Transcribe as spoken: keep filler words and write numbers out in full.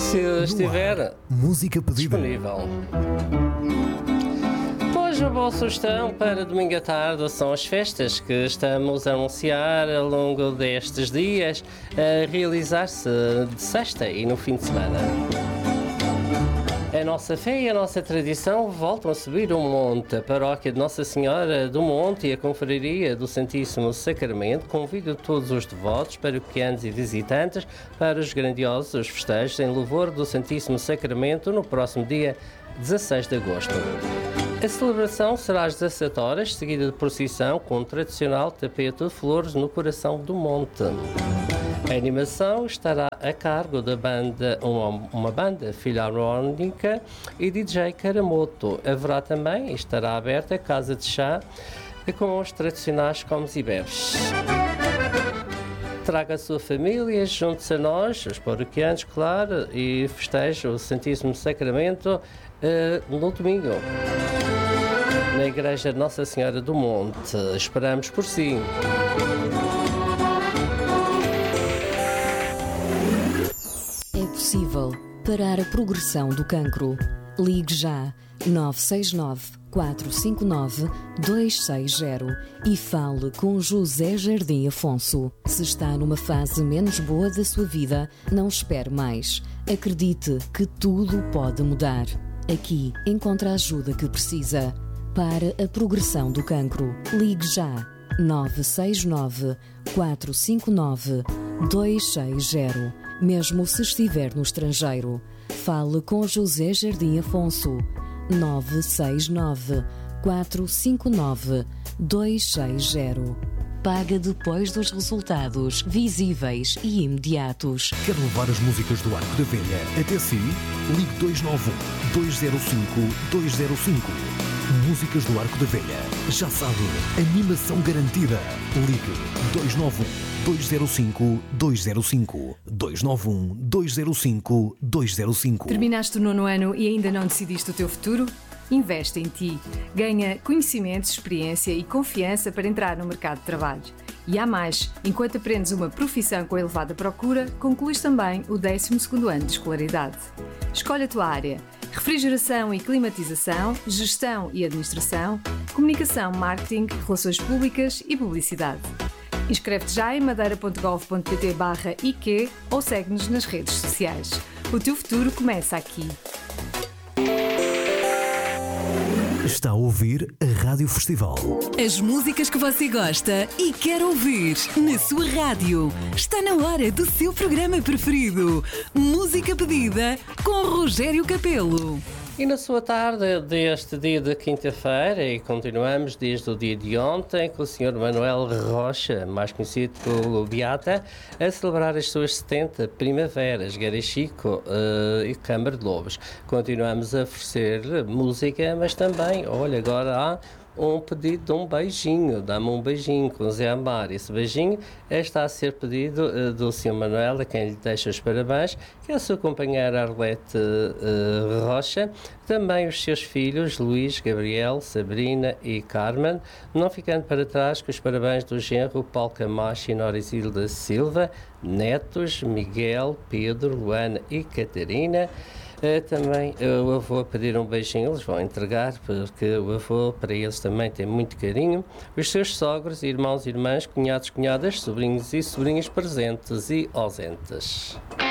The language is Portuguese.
Se estiver música pedida disponível. Hoje a boa sugestão para domingo à tarde são as festas que estamos a anunciar ao longo destes dias a realizar-se de sexta e no fim de semana. A nossa fé e a nossa tradição voltam a subir o monte. A paróquia de Nossa Senhora do Monte e a Confraria do Santíssimo Sacramento convidam todos os devotos, paroquianos e visitantes para os grandiosos festejos em louvor do Santíssimo Sacramento no próximo dia dezasseis de agosto. A celebração será às dezassete horas, seguida de procissão com o tradicional tapete de flores no coração do monte. A animação estará a cargo da banda, uma, uma banda filarmónica e D J Karamoto. Haverá também, estará aberta, a casa de chá com os tradicionais comes e bebes. Traga a sua família, junte-se a nós, os paroquianos, claro, e festeje o Santíssimo Sacramento uh, no domingo, na Igreja de Nossa Senhora do Monte. Esperamos por si. É possível parar a progressão do cancro. Ligue já nove seis nove, quatro cinco nove, dois seis zero e fale com José Jardim Afonso. Se está numa fase menos boa da sua vida, não espere mais. Acredite que tudo pode mudar. Aqui encontra a ajuda que precisa. Para a progressão do cancro, ligue já nove seis nove, quatro cinco nove, dois seis zero. Mesmo se estiver no estrangeiro, fale com José Jardim Afonso. nove seis nove, quatro cinco nove, dois seis zero. Paga depois dos resultados visíveis e imediatos. Quer levar as músicas do Arco da Velha até si? Ligue dois nove um, dois zero cinco, dois zero cinco. Músicas do Arco da Velha. Já sabe, animação garantida. Ligue dois nove um, dois zero cinco, dois zero cinco. dois nove um, dois zero cinco, dois zero cinco. Terminaste o nono ano e ainda não decidiste o teu futuro? Investe em ti. Ganha conhecimentos, experiência e confiança para entrar no mercado de trabalho. E há mais, enquanto aprendes uma profissão com elevada procura, concluís também o décimo segundo ano de escolaridade. Escolhe a tua área: refrigeração e climatização, gestão e administração, comunicação, marketing, relações públicas e publicidade. Inscreve-te já em madeira ponto gov ponto pt barra I Q ou segue-nos nas redes sociais. O teu futuro começa aqui. Está a ouvir a Rádio Festival. As músicas que você gosta e quer ouvir na sua rádio. Está na hora do seu programa preferido. Música pedida com Rogério Capelo. E na sua tarde deste dia de quinta-feira, e continuamos desde o dia de ontem com o senhor Manuel Rocha, mais conhecido pelo Beata, a celebrar as suas setenta primaveras, Garachico uh, e Câmara de Lobos. Continuamos a oferecer música, mas também, olha, agora há um pedido de um beijinho, dá-me um beijinho com Zé Amar. Esse beijinho está a ser pedido uh, do senhor Manuel, a quem lhe deixa os parabéns, que é a sua companheira Arlete uh, Rocha, também os seus filhos Luís, Gabriel, Sabrina e Carmen, não ficando para trás com os parabéns do genro Paulo Camacho e Norisilda Silva, netos Miguel, Pedro, Luana e Catarina. Uh, também uh, o avô a pedir um beijinho, eles vão entregar, porque o avô para eles também tem muito carinho. Os seus sogros, irmãos e irmãs, cunhados, cunhadas, sobrinhos e sobrinhas presentes e ausentes.